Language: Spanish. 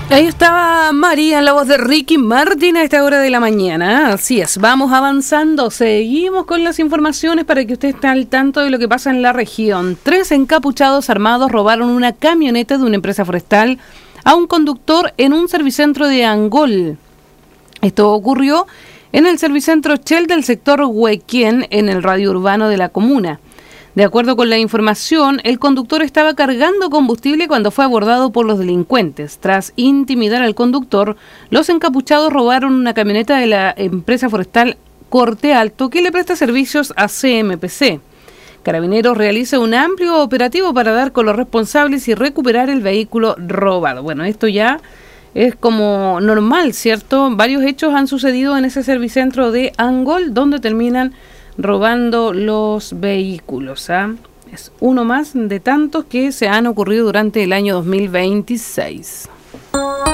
Ahí estaba María en la voz de Ricky Martin a esta hora de la mañana. Así es, vamos avanzando, seguimos con las informaciones para que usted esté al tanto de lo que pasa en la región. 3 encapuchados armados robaron una camioneta de una empresa forestal a un conductor en un servicentro de Angol. Esto ocurrió en el servicentro Shell del sector Huequén, en el radio urbano de la comuna. De acuerdo con la información, el conductor estaba cargando combustible cuando fue abordado por los delincuentes. Tras intimidar al conductor, los encapuchados robaron una camioneta de la empresa forestal Corte Alto que le presta servicios a CMPC. Carabineros realiza un amplio operativo para dar con los responsables y recuperar el vehículo robado. Bueno, esto ya es como normal, ¿cierto? Varios hechos han sucedido en ese servicentro de Angol donde terminan robando los vehículos. Es uno más de tantos que se han ocurrido durante el año 2026.